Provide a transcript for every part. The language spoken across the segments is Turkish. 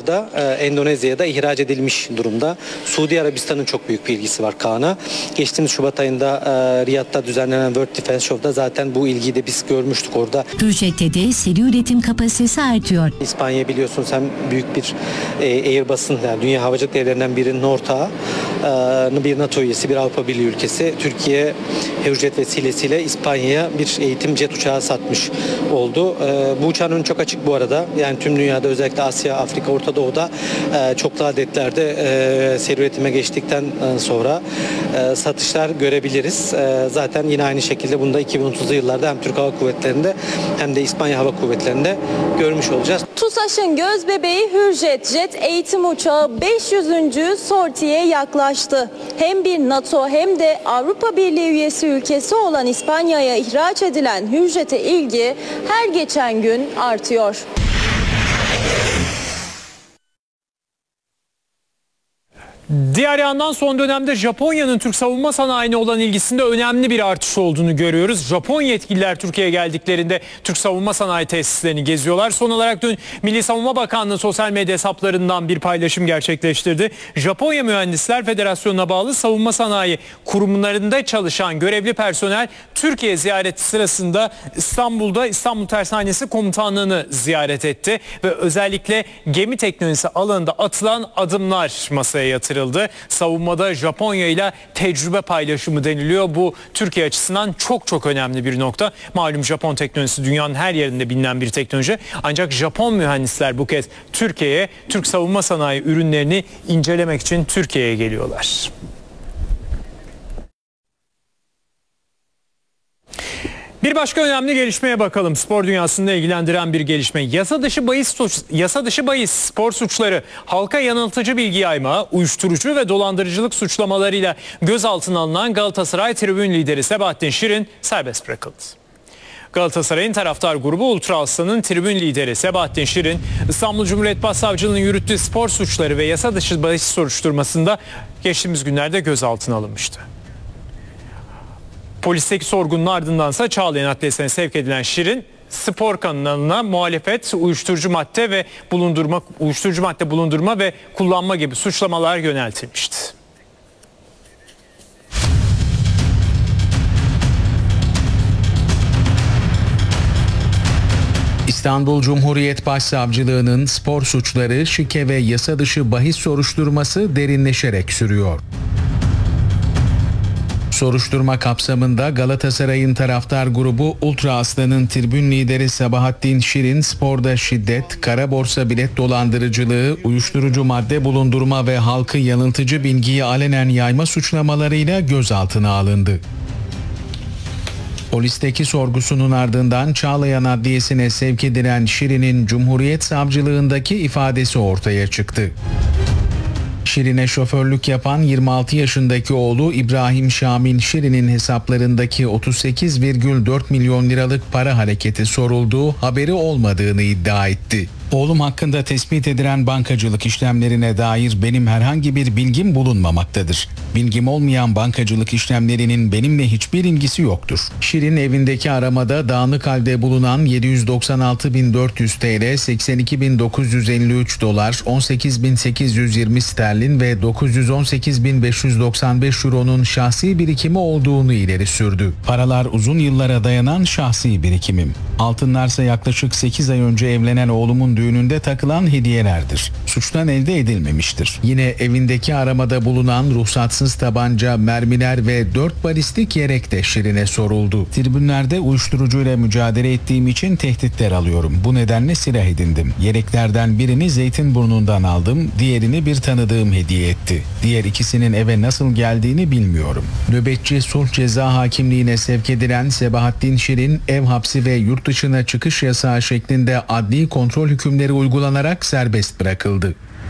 da Endonezya'ya da ihraç edilmiş durumda. Suudi Arabistan'ın çok büyük bir ilgisi var Kaan'a. Geçtiğimiz Şubat ayında Riyad'da düzenlenen World Defense Show'da zaten bu ilgiyi de biz görmüştük orada. Hürjet'te de seri üretim kapasitesi artıyor. İspanya biliyorsunuz hem büyük bir Airbus'un, yani dünya havacılık devlerinden birinin ortağı, bir NATO üyesi, bir Avrupa Birliği ülkesi. Türkiye Hürjet vesilesiyle İspanya'ya bir eğitim jet uçağı satmış oldu. Bu uçağın önü çok açık bu arada. Yani tüm dünyada, özellikle Asya, Afrika, Orta Doğu'da çoklu adetlerde seri üretime geçtikten sonra satışlar görebiliriz. Zaten yine aynı şekilde bunu da 2030'lu yıllarda hem Türk Hava Kuvvetleri'nde hem de İspanya Hava Kuvvetleri'nde görmüş olacağız. TUSAŞ'ın gözbebeği Hürjet jet eğitim uçağı 500. sortiye yaklaştı. Hem bir NATO hem de Avrupa Birliği üyesi ülkesi olan İspanya'ya ihraç edilen Hürjet'e ilgi her geçen gün artıyor. Diğer yandan son dönemde Japonya'nın Türk savunma sanayine olan ilgisinde önemli bir artış olduğunu görüyoruz. Japon yetkililer Türkiye'ye geldiklerinde Türk savunma sanayi tesislerini geziyorlar. Son olarak dün Milli Savunma Bakanlığı sosyal medya hesaplarından bir paylaşım gerçekleştirdi. Japonya Mühendisler Federasyonu'na bağlı savunma sanayi kurumlarında çalışan görevli personel Türkiye ziyareti sırasında İstanbul'da İstanbul Tersanesi Komutanlığı'nı ziyaret etti ve özellikle gemi teknolojisi alanında atılan adımlar masaya yatırıldı. Savunmada Japonya ile tecrübe paylaşımı deniliyor. Bu Türkiye açısından çok önemli bir nokta. Malum Japon teknolojisi dünyanın her yerinde bilinen bir teknoloji. Ancak Japon mühendisler bu kez Türkiye'ye, Türk savunma sanayi ürünlerini incelemek için Türkiye'ye geliyorlar. Bir başka önemli gelişmeye bakalım. Spor dünyasında ilgilendiren bir gelişme. Yasa dışı bahis spor suçları, halka yanıltıcı bilgi yayma, uyuşturucu ve dolandırıcılık suçlamalarıyla gözaltına alınan Galatasaray tribün lideri Sebahattin Şirin serbest bırakıldı. Galatasaray'ın taraftar grubu Ultra Aslan'ın tribün lideri Sebahattin Şirin, İstanbul Cumhuriyet Başsavcılığı'nın yürüttüğü spor suçları ve yasa dışı bahis soruşturmasında geçtiğimiz günlerde gözaltına alınmıştı. Polisteki sorgunun ardındansa Çağlayan Adliyesi'ne sevk edilen Şirin, spor kanununa muhalefet, uyuşturucu madde bulundurma ve kullanma gibi suçlamalar yöneltilmişti. İstanbul Cumhuriyet Başsavcılığı'nın spor suçları, şike ve yasa dışı bahis soruşturması derinleşerek sürüyor. Soruşturma kapsamında Galatasaray'ın taraftar grubu Ultra Aslan'ın tribün lideri Sebahattin Şirin, sporda şiddet, kara borsa bilet dolandırıcılığı, uyuşturucu madde bulundurma ve halkı yanıltıcı bilgiyi alenen yayma suçlamalarıyla gözaltına alındı. Polisteki sorgusunun ardından Çağlayan Adliyesi'ne sevk edilen Şirin'in Cumhuriyet Savcılığındaki ifadesi ortaya çıktı. Şirin'e şoförlük yapan 26 yaşındaki oğlu İbrahim Şamil Şirin'in hesaplarındaki 38,4 milyon liralık para hareketi sorulduğu, haberi olmadığını iddia etti. Oğlum hakkında tespit edilen bankacılık işlemlerine dair benim herhangi bir bilgim bulunmamaktadır. Bilgim olmayan bankacılık işlemlerinin benimle hiçbir ilgisi yoktur. Şirin evindeki aramada dağınık halde bulunan 796.400 TL, 82.953 dolar, 18.820 sterlin ve 918.595 euronun şahsi birikimi olduğunu ileri sürdü. Paralar uzun yıllara dayanan şahsi birikimim. Altınlarsa yaklaşık 8 ay önce evlenen oğlumun düğününde takılan hediyelerdir. Suçtan elde edilmemiştir. Yine evindeki aramada bulunan ruhsatsız tabanca, mermiler ve 4 balistik yelek de Şirin'e soruldu. Tribünlerde uyuşturucuyla mücadele ettiğim için tehditler alıyorum. Bu nedenle silah edindim. Yeleklerden birini Zeytinburnu'ndan aldım, diğerini bir tanıdığım hediye etti. Diğer ikisinin eve nasıl geldiğini bilmiyorum. Nöbetçi Sulh Ceza Hakimliği'ne sevk edilen Sebahattin Şirin, ev hapsi ve yurt dışına çıkış yasağı şeklinde adli kontrol hükümleri uygulanarak serbest bırakıldı.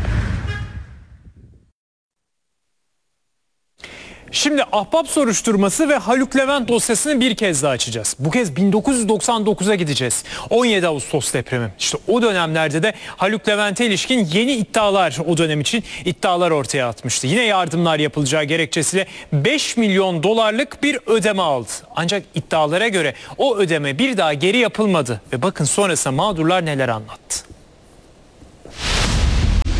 Şimdi Ahbap soruşturması ve Haluk Levent dosyasını bir kez daha açacağız. Bu kez 1999'a gideceğiz. 17 Ağustos depremi. İşte o dönemlerde de Haluk Levent'e ilişkin yeni iddialar, o dönem için iddialar ortaya atmıştı. Yine yardımlar yapılacağı gerekçesiyle 5 milyon dolarlık bir ödeme aldı. Ancak iddialara göre o ödeme bir daha geri yapılmadı. Ve bakın sonrasında mağdurlar neler anlattı.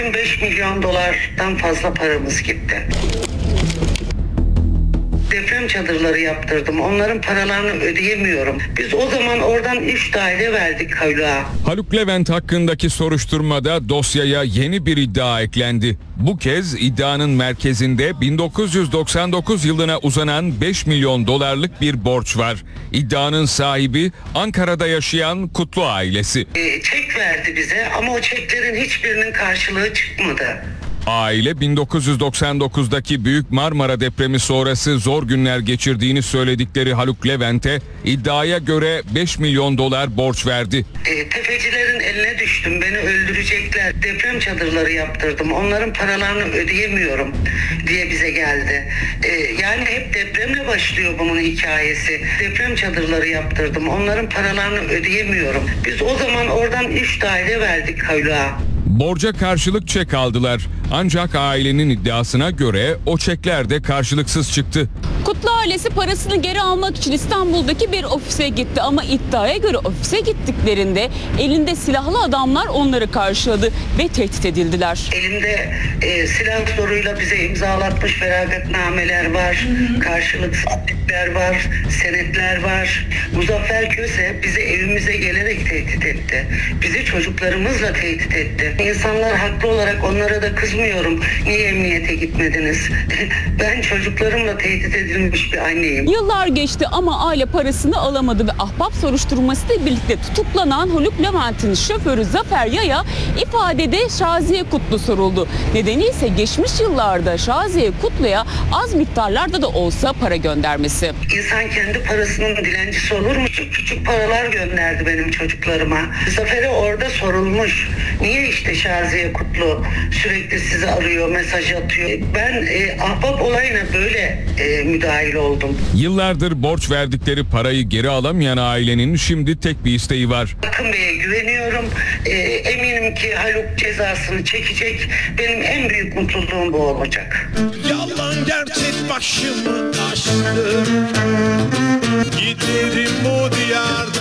Bizim 5 milyon dolardan fazla paramız gitti. Deprem çadırları yaptırdım. Onların paralarını ödeyemiyorum. Biz o zaman oradan 3 daire verdik Haluk'a. Haluk Levent hakkındaki soruşturmada dosyaya yeni bir iddia eklendi. Bu kez iddianın merkezinde 1999 yılına uzanan 5 milyon dolarlık bir borç var. İddianın sahibi Ankara'da yaşayan Kutlu ailesi. Çek verdi bize ama o çeklerin hiçbirinin karşılığı çıkmadı. Aile 1999'daki Büyük Marmara depremi sonrası zor günler geçirdiğini söyledikleri Haluk Levent'e iddiaya göre 5 milyon dolar borç verdi. Tefecilerin eline düştüm, beni öldürecekler. Deprem çadırları yaptırdım, onların paralarını ödeyemiyorum diye bize geldi. Yani hep depremle başlıyor bunun hikayesi. Deprem çadırları yaptırdım, onların paralarını ödeyemiyorum. Biz o zaman oradan 3 daire verdik Haluk'a. Borca karşılık çek aldılar. Ancak ailenin iddiasına göre o çekler de karşılıksız çıktı. Kutlu ailesi parasını geri almak için İstanbul'daki bir ofise gitti ama iddiaya göre ofise gittiklerinde elinde silahlı adamlar onları karşıladı ve tehdit edildiler. Elimde silah zoruyla bize imzalatmış feragatnameler var, karşılıksızlıklar var, senetler var. Muzaffer Köse bizi evimize gelerek tehdit etti. Bizi çocuklarımızla tehdit etti. İnsanlar haklı olarak onlara da kızmıyorum. Niye emniyete gitmediniz? Ben çocuklarımla tehdit edilmiş bir anneyim. Yıllar geçti ama aile parasını alamadı ve ahbap soruşturmasıyla birlikte tutuklanan Haluk Levent'in şoförü Zafer Yaya ifadede Şaziye Kutlu soruldu. Nedeni ise geçmiş yıllarda Şaziye Kutlu'ya az miktarlarda da olsa para göndermesi. İnsan kendi parasının dilencisi olur mu? Küçük paralar gönderdi benim çocuklarıma. Zafer'e orada sorulmuş. Niye işte Şaziye Kutlu sürekli sizi arıyor, mesaj atıyor. Ben ahbap olayına böyle müdahil oldum. Yıllardır borç verdikleri parayı geri alamayan ailenin şimdi tek bir isteği var. Akın Bey'e güveniyorum. Eminim ki Haluk cezasını çekecek. Benim en büyük mutluluğum bu olacak. Yalan gerçek başımı taştı. Giderim bu diyarda.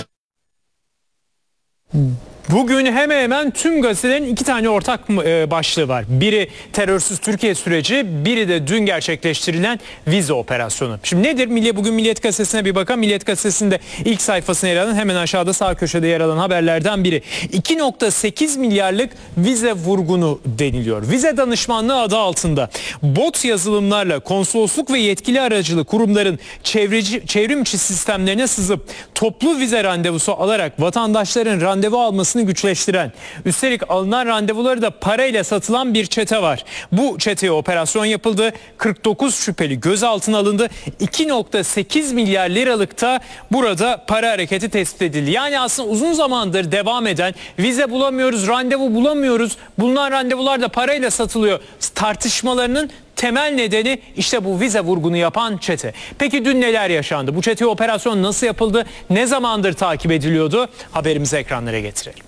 Bugün hemen hemen tüm gazetelerin iki tane ortak başlığı var. Biri terörsüz Türkiye süreci, biri de dün gerçekleştirilen vize operasyonu. Şimdi nedir? Bugün Milliyet Gazetesi'ne bir bakalım. Milliyet Gazetesi'nde ilk sayfasına yer alan, hemen aşağıda sağ köşede yer alan haberlerden biri. 2.8 milyarlık vize vurgunu deniliyor. Vize danışmanlığı adı altında bot yazılımlarla konsolosluk ve yetkili aracılı kurumların çevrim içi sistemlerine sızıp toplu vize randevusu alarak vatandaşların randevu almasını güçleştiren, üstelik alınan randevuları da parayla satılan bir çete var. Bu çeteye operasyon yapıldı. 49 şüpheli gözaltına alındı. 2.8 milyar liralık da burada para hareketi tespit edildi. Yani aslında uzun zamandır devam eden vize bulamıyoruz, randevu bulamıyoruz, bulunan randevular da parayla satılıyor tartışmalarının temel nedeni işte bu vize vurgunu yapan çete. Peki dün neler yaşandı? Bu çeteye operasyon nasıl yapıldı? Ne zamandır takip ediliyordu? Haberimizi ekranlara getirelim.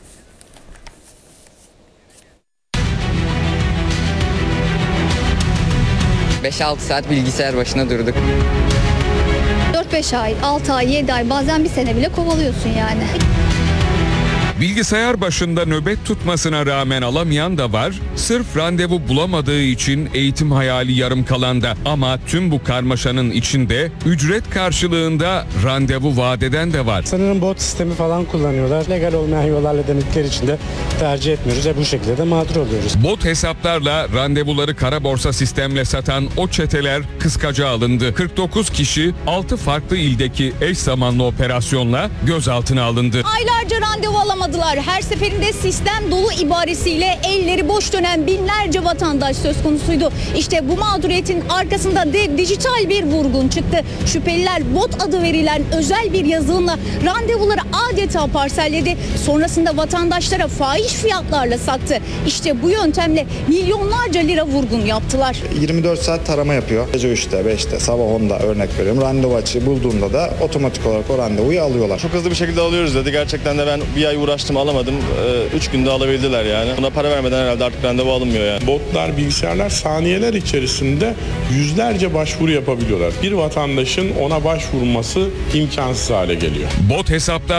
...5-6 saat bilgisayar başına durduk. 4-5 ay, 6 ay, 7 ay, bazen bir sene bile kovalıyorsun yani. Bilgisayar başında nöbet tutmasına rağmen alamayan da var, sırf randevu bulamadığı için eğitim hayali yarım kalan da. Ama tüm bu karmaşanın içinde ücret karşılığında randevu vaat eden de var. Sanırım bot sistemi falan kullanıyorlar. Legal olmayan yollarla denedikleri için de tercih etmiyoruz. Bu şekilde de mağdur oluyoruz. Bot hesaplarla randevuları kara borsa sistemle satan o çeteler kıskaca alındı. 49 kişi 6 farklı ildeki eş zamanlı operasyonla gözaltına alındı. Aylarca randevu alamadılar. Her seferinde sistem dolu ibaresiyle elleri boş dönen binlerce vatandaş söz konusuydu. İşte bu mağduriyetin arkasında dijital bir vurgun çıktı. Şüpheliler bot adı verilen özel bir yazılımla randevuları adeta parselledi. Sonrasında vatandaşlara fahiş fiyatlarla sattı. İşte bu yöntemle milyonlarca lira vurgun yaptılar. 24 saat tarama yapıyor. Gece 3'te, 5'te, sabah 10'da örnek veriyorum. Randevu açığı bulduğunda da otomatik olarak o randevuyu alıyorlar. Çok hızlı bir şekilde alıyoruz dedi. Gerçekten de ben bir ay uğraştım, alamadım. 3 günde alabildiler yani. Buna para vermeden herhalde artık randevu alınmıyor yani. Botlar, bilgisayarlar saniyeler içerisinde yüzlerce başvuru yapabiliyorlar. Bir vatandaşın ona başvurması imkansız hale geliyor. Bot hesaplar